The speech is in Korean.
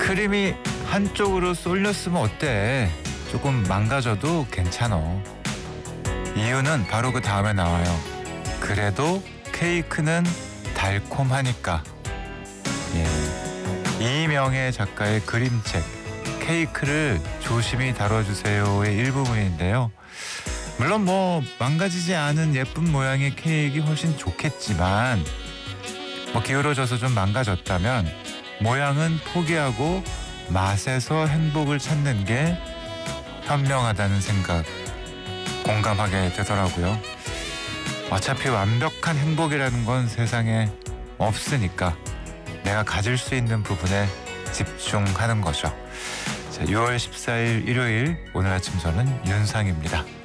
크림이 한쪽으로 쏠렸으면 어때? 조금 망가져도 괜찮아. 이유는 바로 그 다음에 나와요. 그래도 케이크는 달콤하니까. 이명애 작가의 그림책 케이크를 조심히 다뤄주세요의 일부분인데요. 물론 망가지지 않은 예쁜 모양의 케이크가 훨씬 좋겠지만 기울어져서 좀 망가졌다면 모양은 포기하고 맛에서 행복을 찾는 게 현명하다는 생각 공감하게 되더라고요. 어차피 완벽한 행복이라는 건 세상에 없으니까 내가 가질 수 있는 부분에 집중하는 거죠. 자, 6월 14일 일요일 오늘 아침 저는 윤상입니다.